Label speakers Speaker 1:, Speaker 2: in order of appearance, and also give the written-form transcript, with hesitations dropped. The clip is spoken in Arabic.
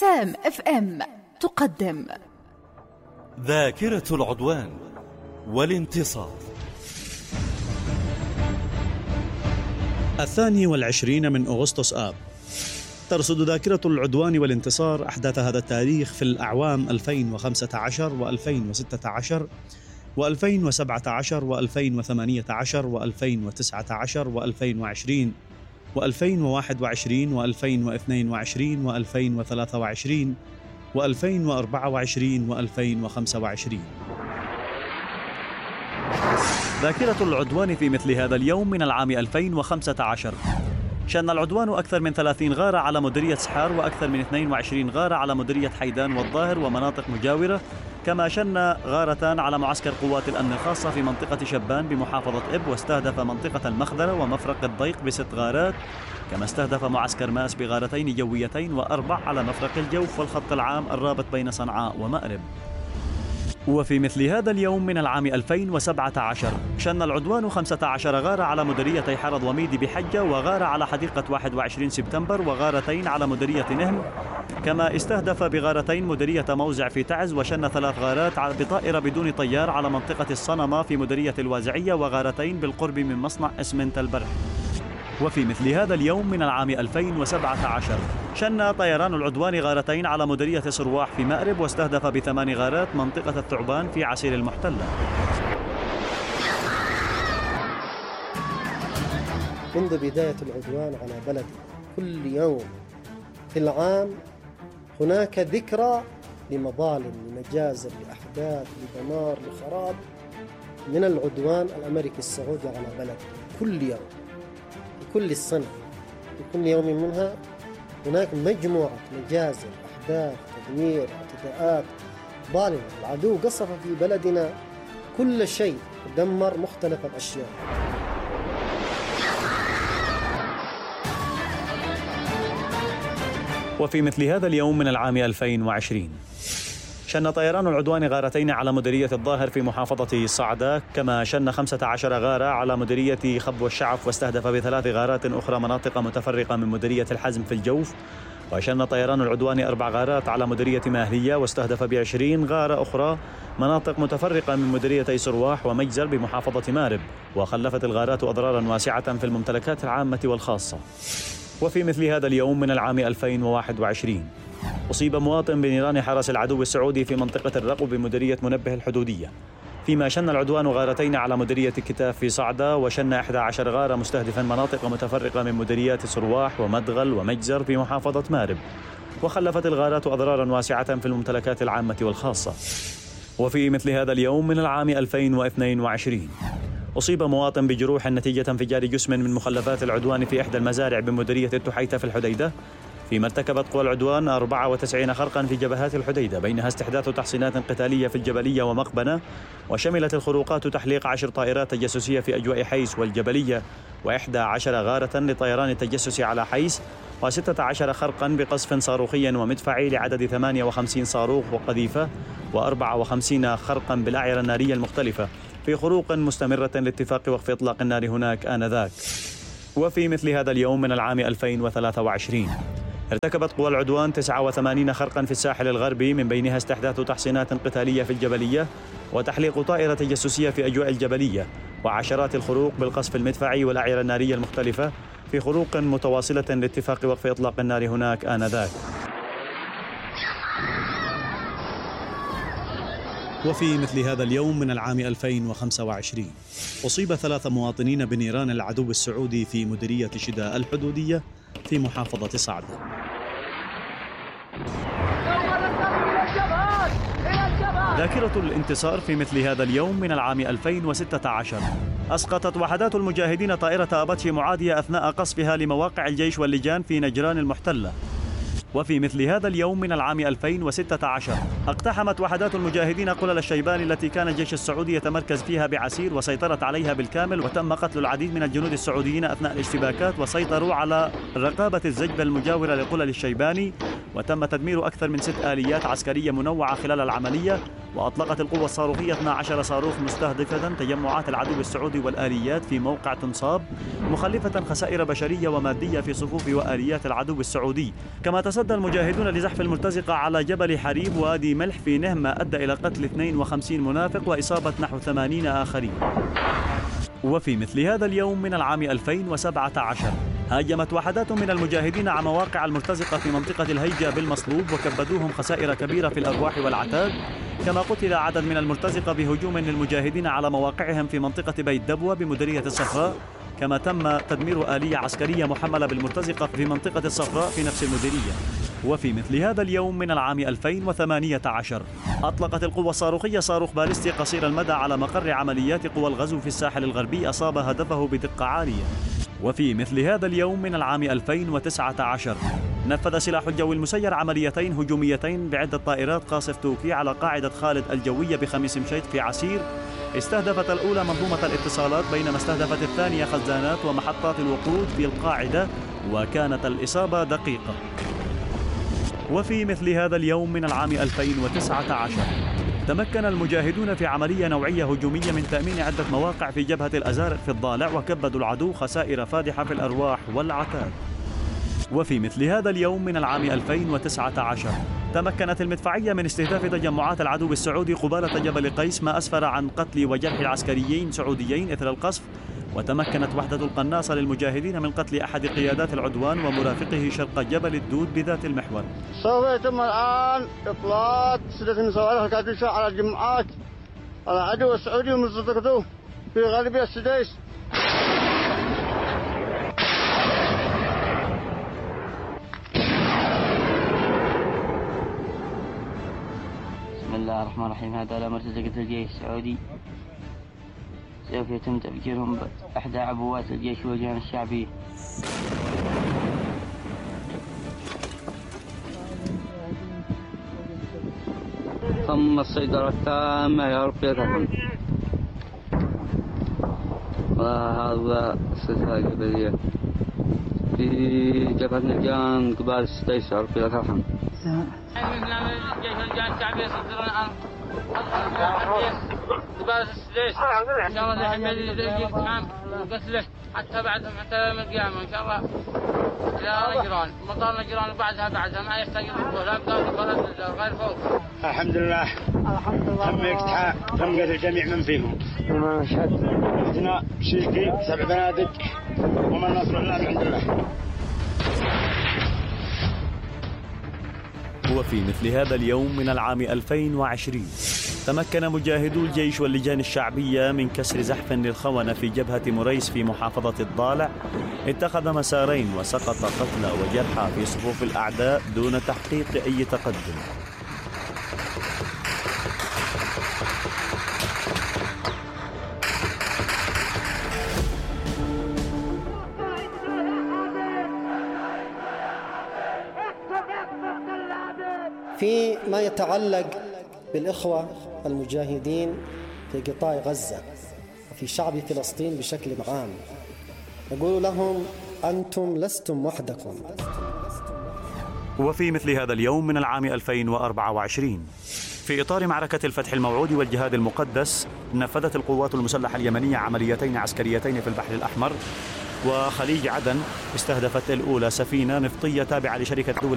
Speaker 1: سام اف ام تقدم
Speaker 2: ذاكرة العدوان والانتصار.
Speaker 3: 22 من أغسطس آب. ترصد ذاكرة العدوان والانتصار أحداث هذا التاريخ في الأعوام 2015 و2016 و2017 و2018 و2019 و2020 و2021 و2022 و2023 و2024 و2025. ذاكرة العدوان في مثل هذا اليوم من العام 2015. شن العدوان أكثر من 30 غارة على مديرية سحار وأكثر من 22 غارة على مديرية حيدان والظاهر ومناطق مجاورة، كما شن غارتان على معسكر قوات الأمن الخاصة في منطقة شبان بمحافظة إب، واستهدف منطقة المخذرة ومفرق الضيق ب6 غارات، كما استهدف معسكر ماس بغارتين جويتين و4 على مفرق الجوف والخط العام الرابط بين صنعاء ومأرب. وفي مثل هذا اليوم من العام 2017 شن العدوان 15 غارة على مديريتي حرض وميدي بحجة، وغارة على حديقة 21 سبتمبر، وغارتين على مديرية نهم، كما استهدف بغارتين مديرية موزع في تعز، وشن 3 غارات بطائرة بدون طيار على منطقة الصنمة في مديرية الوازعية، وغارتين بالقرب من مصنع اسمنت البرح. وفي مثل هذا اليوم من العام 2017 شن طيران العدوان غارتين على مديرية صرواح في مأرب، واستهدف ب8 غارات منطقة الثعبان في عسير المحتلة.
Speaker 4: منذ بداية العدوان على بلدي كل يوم في العام هناك ذكرى لمظالم، لمجازر، لأحداث، لدمار، لخراب من العدوان الأمريكي السعودي على بلدي. كل يوم في كل السنة في كل يوم منها هناك مجموعة مجازر، أحداث، تدمير، اعتداءات ظالمة. العدو قصف في بلدنا كل شيء، دمر مختلف الأشياء.
Speaker 3: وفي مثل هذا اليوم من العام 2020 شن طيران العدوان غارتين على مديرية الظاهر في محافظة صعدة، كما شن 15 غارة على مديرية خب والشعف، واستهدف ب3 غارات أخرى مناطق متفرقة من مديرية الحزم في الجوف. وشن طيران العدوان 4 غارات على مديرية ماهلية، واستهدف ب20 غارة أخرى مناطق متفرقة من مديريتي صرواح ومجزر بمحافظة مأرب، وخلفت الغارات أضرارا واسعة في الممتلكات العامة والخاصة. وفي مثل هذا اليوم من العام 2021 أصيب مواطن بنيران حرس العدو السعودي في منطقة الرقو بمديرية منبه الحدودية، فيما شن العدوان غارتين على مديرية كتاف في صعدة، وشن 11 غارة مستهدفا مناطق متفرقة من مديريات صرواح ومدغل ومجزر في محافظة مأرب، وخلفت الغارات أضرارا واسعة في الممتلكات العامة والخاصة. وفي مثل هذا اليوم من العام 2022 أصيب مواطن بجروح نتيجة انفجار جسم من مخلفات العدوان في إحدى المزارع بمديرية التحيتة في الحديدة، فيما ارتكبت قوى العدوان 94 خرقا في جبهات الحديدة، بينها استحداث تحصينات قتالية في الجبلية ومقبنة، وشملت الخروقات تحليق 10 طائرات تجسسية في أجواء حيس والجبلية، و11 غارة لطيران التجسس على حيس، و16 خرقا بقصف صاروخي ومدفعي لعدد 58 صاروخ وقذيفة، و54 خرقا بالأعيرة النارية المختلفة في خروق مستمرة لاتفاق وقف إطلاق النار هناك آنذاك. وفي مثل هذا اليوم من العام 2023 ارتكبت قوى العدوان 89 خرقا في الساحل الغربي، من بينها استحداث تحصينات قتالية في الجبلية، وتحليق طائرة تجسسية في أجواء الجبلية، وعشرات الخروق بالقصف المدفعي والأعيرة النارية المختلفة في خروق متواصلة لاتفاق وقف إطلاق النار هناك آنذاك. وفي مثل هذا اليوم من العام 2025 أصيب 3 مواطنين بنيران العدو السعودي في مديرية شداء الحدودية في محافظة صعدة. ذاكرة الانتصار في مثل هذا اليوم من العام 2016 أسقطت وحدات المجاهدين طائرة أباتشي معادية أثناء قصفها لمواقع الجيش واللجان في نجران المحتلة. وفي مثل هذا اليوم من العام 2016 اقتحمت وحدات المجاهدين قلل الشيبان التي كان الجيش السعودي يتمركز فيها بعسير، وسيطرت عليها بالكامل، وتم قتل العديد من الجنود السعوديين أثناء الاشتباكات، وسيطروا على رقابة الزجبة المجاورة لقلل الشيباني، وتم تدمير أكثر من 6 آليات عسكرية منوعة خلال العملية. وأطلقت القوة الصاروخية 12 صاروخ مستهدفة تجمعات العدو السعودي والآليات في موقع تنصاب، مخلفة خسائر بشرية ومادية في صفوف وآليات العدو السعودي. كما تصدى المجاهدون لزحف المرتزقة على جبل حريب وادي ملح في نهم، ما أدى إلى قتل 52 منافق وإصابة نحو 80 آخرين. وفي مثل هذا اليوم من العام 2017 هاجمت وحدات من المجاهدين على مواقع المرتزقة في منطقة الهيجة بالمصلوب، وكبدوهم خسائر كبيرة في الأرواح والعتاد. كما قتل عدد من المرتزقة بهجوم للمجاهدين على مواقعهم في منطقة بيت دبوة بمديرية الصفراء. كما تم تدمير آلية عسكرية محملة بالمرتزقة في منطقة الصفراء في نفس المديرية. وفي مثل هذا اليوم من العام 2018 أطلقت القوة الصاروخية صاروخ باليستي قصير المدى على مقر عمليات قوى الغزو في الساحل الغربي، أصاب هدفه بدقة عالية. وفي مثل هذا اليوم من العام 2019 نفذ سلاح الجو المسير عمليتين هجوميتين بعدة طائرات قاصف توكي على قاعدة خالد الجوية بخميس مشيط في عسير. استهدفت الأولى منظومة الاتصالات، بينما استهدفت الثانية خزانات ومحطات الوقود في القاعدة، وكانت الإصابة دقيقة. وفي مثل هذا اليوم من العام 2019 تمكن المجاهدون في عملية نوعية هجومية من تأمين عدة مواقع في جبهة الأزارق في الضالع، وكبدوا العدو خسائر فادحة في الأرواح والعتاد. وفي مثل هذا اليوم من العام 2019 تمكنت المدفعية من استهداف تجمعات العدو السعودي قبالة جبل قيس، ما أسفر عن قتل وجرح عسكريين سعوديين إثر القصف. وتمكنت وحدة القناصة للمجاهدين من قتل أحد قيادات العدوان ومرافقه شرق جبل الدود بذات المحور.
Speaker 5: سوف يتم الآن إطلاق سلسلة من صواريخ الكاتيوشا على الجماعات العدو السعودي ومرتزقته في غالبية السديس.
Speaker 6: بسم الله الرحمن الرحيم. هذا على مرتزقة الجيش السعودي، سوف يتم تفجيرهم بإحدى عبوات الجيش والجيش الشعبي. تم السيطرة التامة يا رب يرحم. وهذا السلسلة الجبلية في جبهة نجان قبال السديس يا رب يرحم. الجيش الشعبي يصدرون الآن قبال السديس إن شاء الله يحمل الجيش نعم وقتله حتى بعدهم حتى يوم القيامة إن شاء الله. إلى نجران مطار نجران وبعدها ما يحتاج لا بقى غير فوق.
Speaker 5: الحمد لله تم اقتحام، تم قتل الجميع من فيهم. ما شهد اثناء شيكي 7 بنادق وما النصر الا من عند الله.
Speaker 3: وفي مثل هذا اليوم من العام 2020 تمكن مجاهدو الجيش واللجان الشعبية من كسر زحف للخونة في جبهة مريس في محافظة الضالع. اتخذ مسارين وسقط قتلى وجرحى في صفوف الأعداء دون تحقيق أي تقدم.
Speaker 4: في ما يتعلق بالإخوة المجاهدين في قطاع غزة وفي شعب فلسطين بشكل عام، نقول لهم أنتم لستم وحدكم.
Speaker 3: وفي مثل هذا اليوم من العام 2024 في إطار معركة الفتح الموعود والجهاد المقدس نفذت القوات المسلحة اليمنية عمليتين عسكريتين في البحر الأحمر وخليج عدن. استهدفت الأولى سفينة نفطية تابعة لشركة دول